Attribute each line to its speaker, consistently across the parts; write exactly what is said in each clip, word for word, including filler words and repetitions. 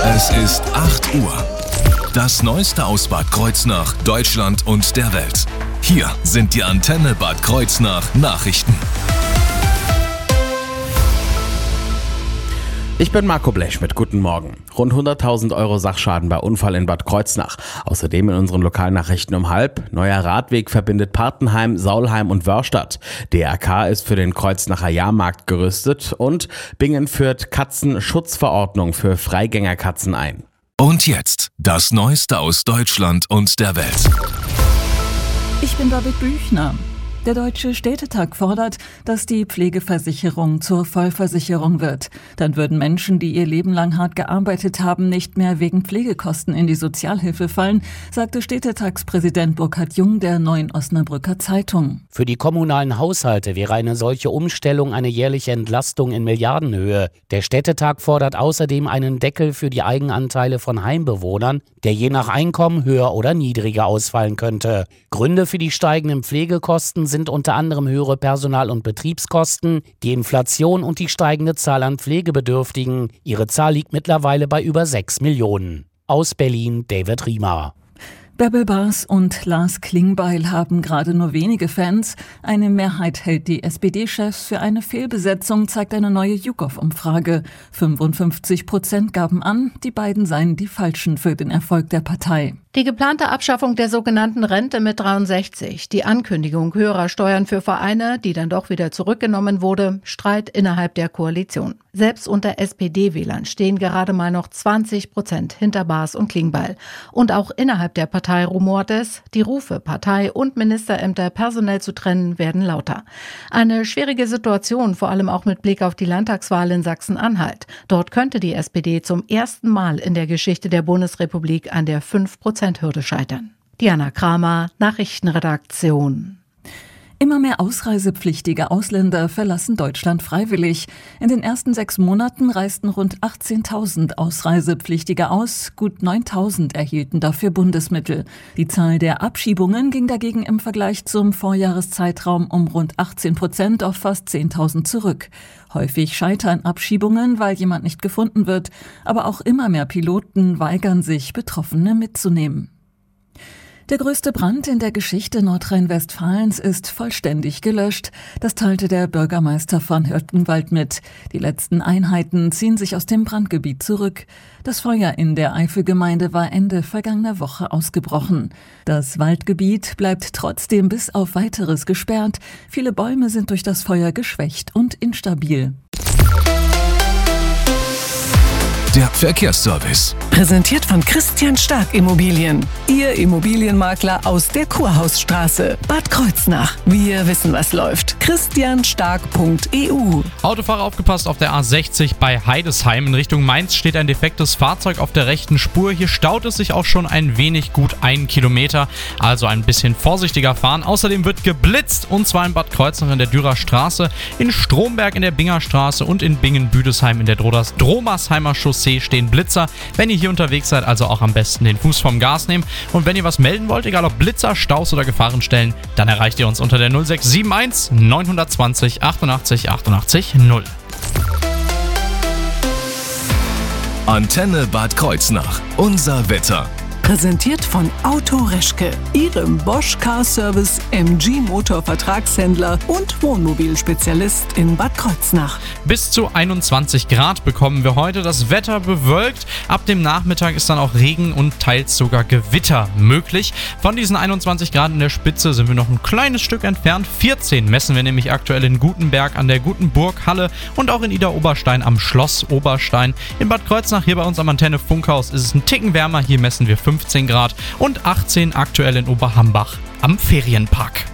Speaker 1: Es ist acht Uhr. Das Neueste aus Bad Kreuznach, Deutschland und der Welt. Hier sind die Antenne Bad Kreuznach Nachrichten.
Speaker 2: Ich bin Marco Blech mit Guten Morgen. Rund hunderttausend Euro Sachschaden bei Unfall in Bad Kreuznach. Außerdem in unseren Lokalnachrichten um halb. Neuer Radweg verbindet Partenheim, Saulheim und Wörrstadt. D R K ist für den Kreuznacher Jahrmarkt gerüstet. Und Bingen führt Katzenschutzverordnung für Freigängerkatzen ein.
Speaker 1: Und jetzt das Neueste aus Deutschland und der Welt.
Speaker 3: Ich bin David Büchner. Der Deutsche Städtetag fordert, dass die Pflegeversicherung zur Vollversicherung wird. Dann würden Menschen, die ihr Leben lang hart gearbeitet haben, nicht mehr wegen Pflegekosten in die Sozialhilfe fallen, sagte Städtetagspräsident Burkhard Jung der Neuen Osnabrücker Zeitung.
Speaker 4: Für die kommunalen Haushalte wäre eine solche Umstellung eine jährliche Entlastung in Milliardenhöhe. Der Städtetag fordert außerdem einen Deckel für die Eigenanteile von Heimbewohnern, der je nach Einkommen höher oder niedriger ausfallen könnte. Gründe für die steigenden Pflegekosten sind unter anderem höhere Personal- und Betriebskosten, die Inflation und die steigende Zahl an Pflegebedürftigen. Ihre Zahl liegt mittlerweile bei über sechs Millionen. Aus Berlin David Riemer.
Speaker 3: Bärbel Baas und Lars Klingbeil haben gerade nur wenige Fans. Eine Mehrheit hält die S P D-Chefs für eine Fehlbesetzung, zeigt eine neue YouGov-Umfrage. fünfundfünfzig Prozent gaben an, die beiden seien die Falschen für den Erfolg der Partei.
Speaker 5: Die geplante Abschaffung der sogenannten Rente mit dreiundsechzig, die Ankündigung höherer Steuern für Vereine, die dann doch wieder zurückgenommen wurde, Streit innerhalb der Koalition. Selbst unter S P D-Wählern stehen gerade mal noch zwanzig Prozent hinter Baas und Klingbeil. Und auch innerhalb der Partei rumort es, die Rufe, Partei und Ministerämter personell zu trennen, werden lauter. Eine schwierige Situation, vor allem auch mit Blick auf die Landtagswahl in Sachsen-Anhalt. Dort könnte die S P D zum ersten Mal in der Geschichte der Bundesrepublik an der fünf Prozent Hürde scheitern. Diana Kramer, Nachrichtenredaktion.
Speaker 3: Immer mehr ausreisepflichtige Ausländer verlassen Deutschland freiwillig. In den ersten sechs Monaten reisten rund achtzehntausend Ausreisepflichtige aus, gut neuntausend erhielten dafür Bundesmittel. Die Zahl der Abschiebungen ging dagegen im Vergleich zum Vorjahreszeitraum um rund achtzehn Prozent auf fast zehntausend zurück. Häufig scheitern Abschiebungen, weil jemand nicht gefunden wird, aber auch immer mehr Piloten weigern sich, Betroffene mitzunehmen. Der größte Brand in der Geschichte Nordrhein-Westfalens ist vollständig gelöscht. Das teilte der Bürgermeister von Hürtgenwald mit. Die letzten Einheiten ziehen sich aus dem Brandgebiet zurück. Das Feuer in der Eifelgemeinde war Ende vergangener Woche ausgebrochen. Das Waldgebiet bleibt trotzdem bis auf Weiteres gesperrt. Viele Bäume sind durch das Feuer geschwächt und instabil.
Speaker 1: Der Verkehrsservice.
Speaker 6: Präsentiert von Christian Stark Immobilien. Ihr Immobilienmakler aus der Kurhausstraße. Bad Kreuznach. Wir wissen, was läuft. christian stark punkt e u.
Speaker 7: Autofahrer aufgepasst auf der A sechzig bei Heidesheim. In Richtung Mainz steht ein defektes Fahrzeug auf der rechten Spur. Hier staut es sich auch schon ein wenig, gut einen Kilometer. Also ein bisschen vorsichtiger fahren. Außerdem wird geblitzt. Und zwar in Bad Kreuznach in der Dürer Straße, in Stromberg in der Binger Straße und in Bingen-Büdesheim in der Droders Dromersheimer Chaussee stehen Blitzer. Wenn ihr hier unterwegs seid, also auch am besten den Fuß vom Gas nehmen. Und wenn ihr was melden wollt, egal ob Blitzer, Staus oder Gefahrenstellen, dann erreicht ihr uns unter der null sechs sieben eins neun zwei null achtundachtzig achtundachtzig null.
Speaker 1: Antenne Bad Kreuznach. Unser Wetter.
Speaker 6: Präsentiert von Auto Reschke, Ihrem Bosch Car Service M G Motor Vertragshändler und Wohnmobilspezialist in Bad Kreuznach.
Speaker 7: Bis zu einundzwanzig Grad bekommen wir heute. Das Wetter bewölkt. Ab dem Nachmittag ist dann auch Regen und teils sogar Gewitter möglich. Von diesen einundzwanzig Grad in der Spitze sind wir noch ein kleines Stück entfernt. vierzehn messen wir nämlich aktuell in Gutenberg an der Gutenburg-Halle und auch in Idar-Oberstein am Schloss Oberstein. In Bad Kreuznach, hier bei uns am Antenne Funkhaus, ist es ein Ticken wärmer. Hier messen wir fünfzehn Grad und achtzehn aktuell in Oberhambach am Ferienpark.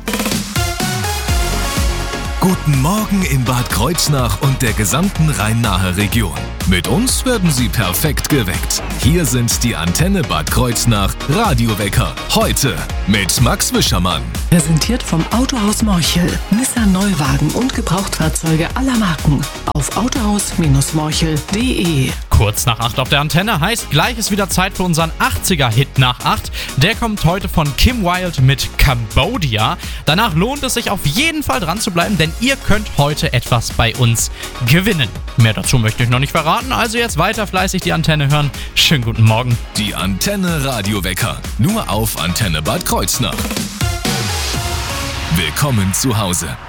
Speaker 1: Guten Morgen in Bad Kreuznach und der gesamten Rhein-Nahe Region. Mit uns werden Sie perfekt geweckt. Hier sind die Antenne Bad Kreuznach Radiowecker. Heute mit Max Wischermann.
Speaker 6: Präsentiert vom Autohaus Morchel. Nissan Neuwagen und Gebrauchtfahrzeuge aller Marken. Auf autohaus Bindestrich morchel punkt de.
Speaker 7: Kurz nach acht auf der Antenne heißt, gleich ist wieder Zeit für unseren achtziger-Hit nach acht. Der kommt heute von Kim Wilde mit Cambodia. Danach lohnt es sich auf jeden Fall dran zu bleiben, denn ihr könnt heute etwas bei uns gewinnen. Mehr dazu möchte ich noch nicht verraten, also jetzt weiter fleißig die Antenne hören. Schönen guten Morgen.
Speaker 1: Die Antenne Radiowecker. Nur auf Antenne Bad Kreuznach. Willkommen zu Hause.